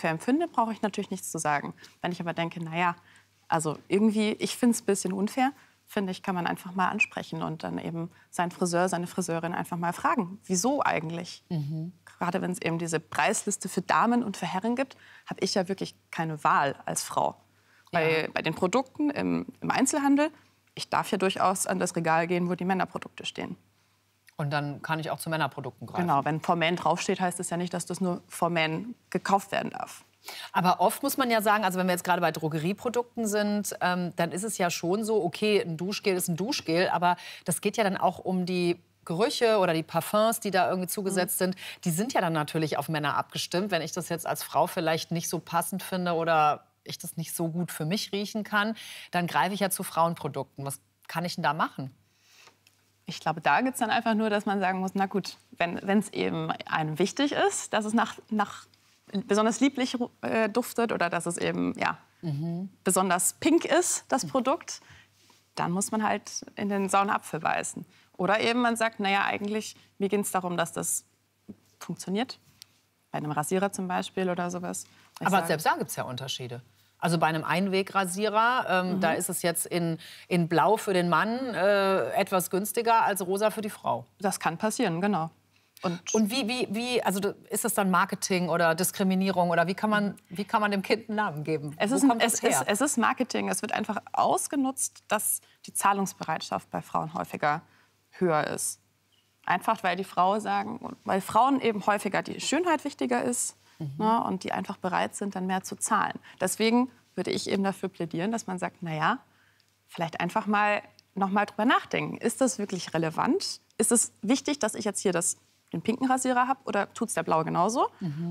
unfair empfinde, brauche ich natürlich nichts zu sagen. Wenn ich aber denke, naja, also irgendwie, ich finde es ein bisschen unfair, finde ich, kann man einfach mal ansprechen und dann eben seinen Friseur, seine Friseurin einfach mal fragen, wieso eigentlich? Gerade wenn es eben diese Preisliste für Damen und für Herren gibt, habe ich ja wirklich keine Wahl als Frau. Bei den Produkten im Einzelhandel, ich darf ja durchaus an das Regal gehen, wo die Männerprodukte stehen. Und dann kann ich auch zu Männerprodukten greifen. Genau, wenn For Men draufsteht, heißt es ja nicht, dass das nur For Men gekauft werden darf. Aber oft muss man ja sagen, also wenn wir jetzt gerade bei Drogerieprodukten sind, dann ist es ja schon so, okay, ein Duschgel ist ein Duschgel, aber das geht ja dann auch um die Gerüche oder die Parfums, die da irgendwie zugesetzt sind. Die sind ja dann natürlich auf Männer abgestimmt. Wenn ich das jetzt als Frau vielleicht nicht so passend finde oder ich das nicht so gut für mich riechen kann, dann greife ich ja zu Frauenprodukten. Was kann ich denn da machen? Ich glaube, da geht es dann einfach nur, dass man sagen muss, na gut, wenn es eben einem wichtig ist, dass es nach besonders lieblich duftet oder dass es eben besonders pink ist, das Produkt, dann muss man halt in den sauren Apfel beißen. Oder eben man sagt, naja, eigentlich, mir geht es darum, dass das funktioniert. Bei einem Rasierer zum Beispiel oder sowas. Aber selbst da gibt es ja Unterschiede. Also bei einem Einwegrasierer, da ist es jetzt in Blau für den Mann etwas günstiger als rosa für die Frau. Das kann passieren, genau. Und wie also ist das dann Marketing oder Diskriminierung oder wie kann man dem Kind einen Namen geben? Es ist Marketing. Es wird einfach ausgenutzt, dass die Zahlungsbereitschaft bei Frauen häufiger höher ist. Einfach weil die Frau sagen, weil Frauen eben häufiger die Schönheit wichtiger ist, ne, und die einfach bereit sind, dann mehr zu zahlen. Deswegen würde ich eben dafür plädieren, dass man sagt, naja, vielleicht einfach mal noch mal drüber nachdenken. Ist das wirklich relevant? Ist es wichtig, dass ich jetzt hier den pinken Rasierer habe oder tut es der blaue genauso?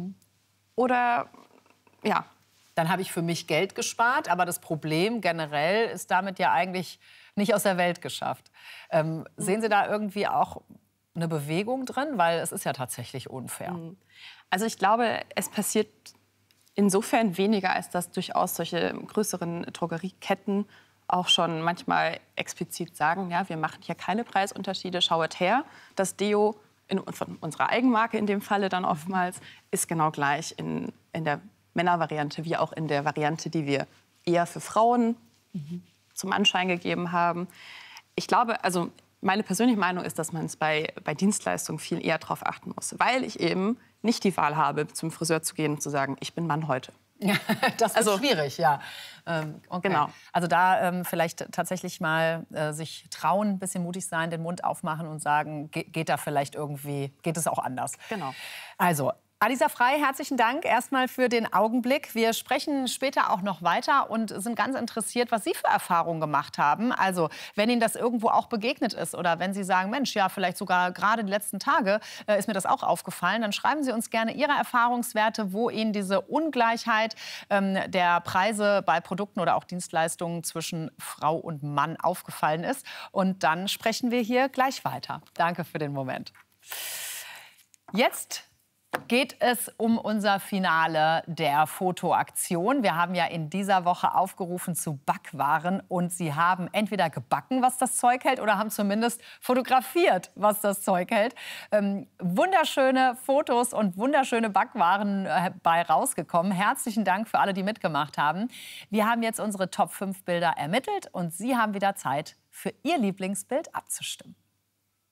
Oder ja. Dann habe ich für mich Geld gespart, aber das Problem generell ist damit ja eigentlich nicht aus der Welt geschafft. Sehen Sie da irgendwie auch eine Bewegung drin? Weil es ist ja tatsächlich unfair. Also ich glaube, es passiert insofern weniger, als dass durchaus solche größeren Drogerieketten auch schon manchmal explizit sagen, ja, wir machen hier keine Preisunterschiede, schauet her. Das Deo von unserer Eigenmarke in dem Falle dann oftmals ist genau gleich in der Männervariante wie auch in der Variante, die wir eher für Frauen zum Anschein gegeben haben. Ich glaube, also meine persönliche Meinung ist, dass man es bei Dienstleistungen viel eher darauf achten muss, weil ich eben nicht die Wahl habe, zum Friseur zu gehen und zu sagen, ich bin Mann heute. Das ist schwierig, ja. Okay. Genau. Also da vielleicht tatsächlich mal sich trauen, ein bisschen mutig sein, den Mund aufmachen und sagen, geht es auch anders. Genau. Also Alisa Frey, herzlichen Dank erstmal für den Augenblick. Wir sprechen später auch noch weiter und sind ganz interessiert, was Sie für Erfahrungen gemacht haben. Also, wenn Ihnen das irgendwo auch begegnet ist oder wenn Sie sagen, Mensch, ja, vielleicht sogar gerade die letzten Tage ist mir das auch aufgefallen, dann schreiben Sie uns gerne Ihre Erfahrungswerte, wo Ihnen diese Ungleichheit der Preise bei Produkten oder auch Dienstleistungen zwischen Frau und Mann aufgefallen ist. Und dann sprechen wir hier gleich weiter. Danke für den Moment. Jetzt geht es um unser Finale der Fotoaktion. Wir haben ja in dieser Woche aufgerufen zu Backwaren und Sie haben entweder gebacken, was das Zeug hält, oder haben zumindest fotografiert, was das Zeug hält. Wunderschöne Fotos und wunderschöne Backwaren bei rausgekommen. Herzlichen Dank für alle, die mitgemacht haben. Wir haben jetzt unsere Top 5 Bilder ermittelt und Sie haben wieder Zeit, für Ihr Lieblingsbild abzustimmen.